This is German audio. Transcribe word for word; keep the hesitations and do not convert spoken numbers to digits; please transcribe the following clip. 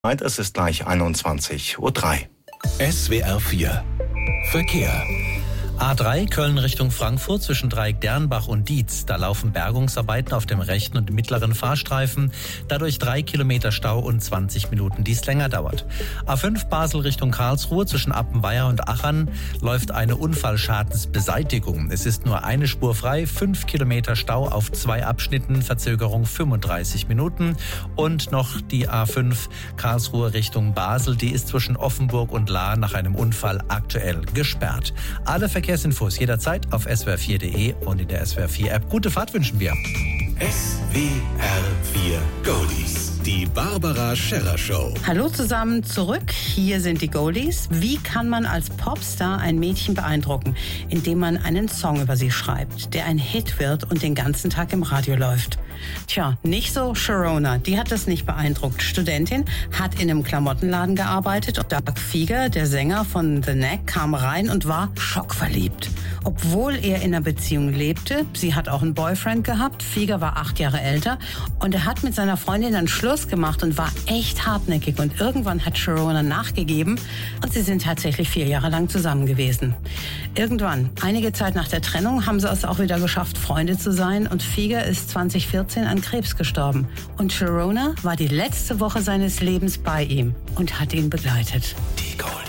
Es ist gleich einundzwanzig Uhr drei. S W R vier Verkehr. A drei Köln Richtung Frankfurt zwischen Dreieck Dernbach und Dietz. Da laufen Bergungsarbeiten auf dem rechten und mittleren Fahrstreifen. Dadurch drei Kilometer Stau und zwanzig Minuten, die es länger dauert. A fünf Basel Richtung Karlsruhe zwischen Appenweier und Achern läuft eine Unfallschadensbeseitigung. Es ist nur eine Spur frei, fünf Kilometer Stau auf zwei Abschnitten, Verzögerung fünfunddreißig Minuten. Und noch die A fünf Karlsruhe Richtung Basel, die ist zwischen Offenburg und Lahr nach einem Unfall aktuell gesperrt. Alle Verkehr Verkehrsinfos jederzeit auf S W R vier Punkt de und in der S W R vier App. Gute Fahrt wünschen wir. S W R vier Goldies. Die Barbara Scherrer Show. Hallo zusammen zurück. Hier sind die Goldies. Wie kann man als Popstar ein Mädchen beeindrucken, indem man einen Song über sie schreibt, der ein Hit wird und den ganzen Tag im Radio läuft? Tja, nicht so Sharona. Die hat das nicht beeindruckt. Studentin, hat in einem Klamottenladen gearbeitet und Doug Fieger, der Sänger von The Knack, kam rein und war schockverliebt. Obwohl er in einer Beziehung lebte, sie hat auch einen Boyfriend gehabt, Fieger war acht Jahre älter und er hat mit seiner Freundin dann Schluss gemacht und war echt hartnäckig und irgendwann hat Sharona nachgegeben und sie sind tatsächlich vier Jahre lang zusammen gewesen. Irgendwann, einige Zeit nach der Trennung, haben sie es auch wieder geschafft, Freunde zu sein und Fieger ist zwanzig vierzehn an Krebs gestorben und Sharona war die letzte Woche seines Lebens bei ihm und hat ihn begleitet. Die Goldies.